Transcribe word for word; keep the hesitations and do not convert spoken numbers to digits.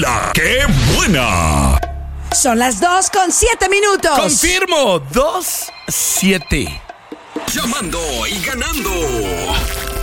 La que buena. Son las dos con siete minutos. Confirmo, dos, siete. Llamando y ganando.